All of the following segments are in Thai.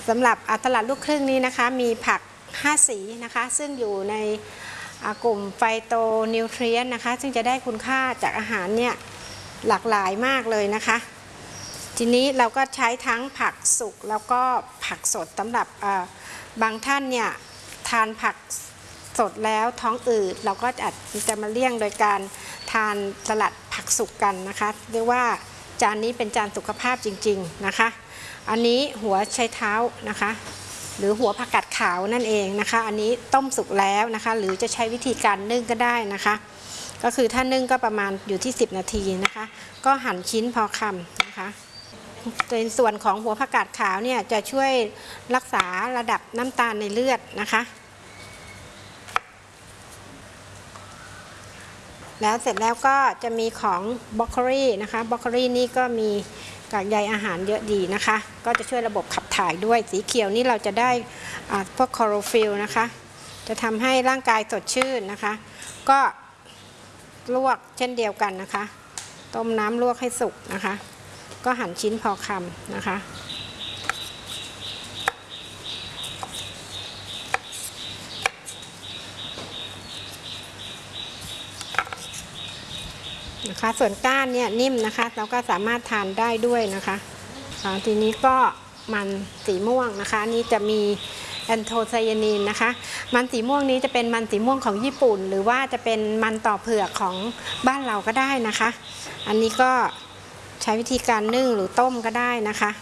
สำหรับตลาดลูกครึ่งนี้นะคะมีผัก5สีนะคะซึ่งอยู่ในกลุ่มไฟโตนิวทรีนนะคะซึ่งจะได้คุณค่าจากอาหารเนี่ยหลากหลายมากเลยนะคะทีนี้เราก็ใช้ทั้งผักสุกแล้วก็ผักสดสำหรับบางท่านเนี่ยทานผักสดแล้วท้องอืดเราก็จะมาเลี่ยงโดยการทานสลัดผักสุกกันนะคะเรียกว่าจานนี้เป็นจานสุขภาพจริงๆนะคะอันนี้หัวไชเท้านะคะหรือหัวผักกาดขาวนั่นเองนะคะอันนี้ต้มสุกแล้วนะคะหรือจะใช้วิธีการนึ่งก็ได้นะคะก็คือถ้านึ่งก็ประมาณอยู่ที่10 นาทีนะคะก็หั่นชิ้นพอคำนะคะในส่วนของหัวผักกาดขาวเนี่ยจะช่วยรักษาระดับน้ำตาลในเลือดนะคะแล้วเสร็จแล้วก็จะมีของบรอกโคลีนะคะบรอกโคลีนี่ก็มีกากใยอาหารเยอะดีนะคะก็จะช่วยระบบขับถ่ายด้วยสีเขียวนี่เราจะได้พวกคลอโรฟิลล์นะคะจะทำให้ร่างกายสดชื่นนะคะก็ลวกเช่นเดียวกันนะคะต้มน้ำลวกให้สุกนะคะก็หั่นชิ้นพอคำนะคะส่วนก้านเนี่ยนิ่มนะคะเราก็สามารถทานได้ด้วยนะคะทีนี้ก็มันสีม่วงนะคะนี่จะมีแอนโทไซยานีนนะคะมันสีม่วงนี้จะเป็นมันสีม่วงของญี่ปุ่นหรือว่าจะเป็นมันต่อเผือกของบ้านเราก็ได้นะคะอันนี้ก็ใช้วิธีการนึ่งหรือต้มก็ได้นะคะ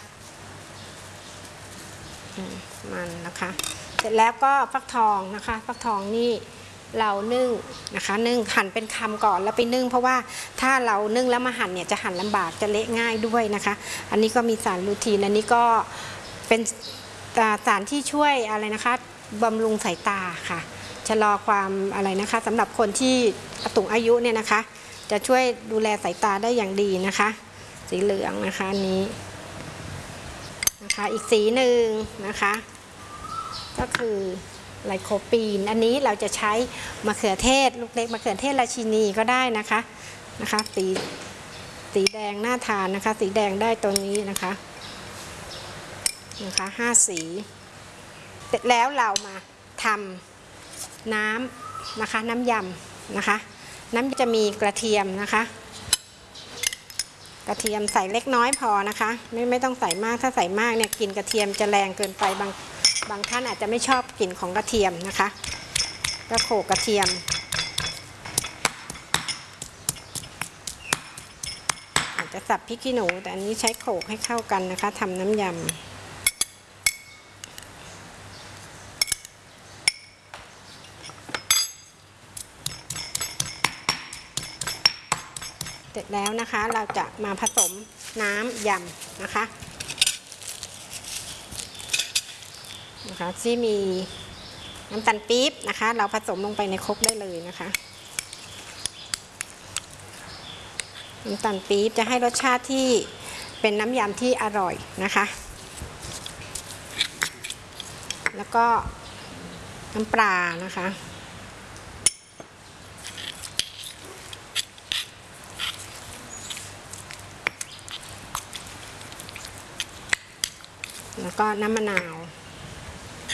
มันนะคะเสร็จแล้วก็ฟักทองนะคะฟักทองนี่เรานึ่งนะคะนึ่งหั่นเป็นคำก่อนแล้วไปนึ่งเพราะว่าถ้าเรานึ่งแล้วมาหั่นเนี่ยจะหั่นลำบากจะเละง่ายด้วยนะคะอันนี้ก็มีสารลูทีนอันนี้ก็เป็นสารที่ช่วยอะไรนะคะบำรุงสายตาค่ะชะลอความอะไรนะคะสำหรับคนที่สูงอายุเนี่ยนะคะจะช่วยดูแลสายตาได้อย่างดีนะคะสีเหลืองนะคะนี้นะคะอีกสีหนึ่งนะคะก็คือไลโคปีนอันนี้เราจะใช้มะเขือเทศลูกเล็กมะเขือเทศราชินีก็ได้นะคะสีแดงน่าทานนะคะสีแดงได้ตัวนี้นะคะ5 สีเสร็จแล้วเรามาทำน้ำนะคะน้ำยำนะคะน้ำจะมีกระเทียมนะคะกระเทียมใส่เล็กน้อยพอนะคะไม่ต้องใส่มากถ้าใส่มากเนี่ยกลิ่นกระเทียมจะแรงเกินไปบางท่านอาจจะไม่ชอบกลิ่นของกระเทียมนะคะก็โขลกกระเทียมอาจจะสับพริกขี้หนูแต่อันนี้ใช้โขลกให้เข้ากันนะคะทำน้ำยำเสร็จแล้วนะคะเราจะมาผสมน้ำยำนะคะที่มีน้ำตาลปี๊บนะคะเราผสมลงไปในครกได้เลยนะคะน้ำตาลปี๊บจะให้รสชาติที่เป็นน้ำยำที่อร่อยนะคะแล้วก็น้ำปลานะคะแล้วก็น้ำมะนาว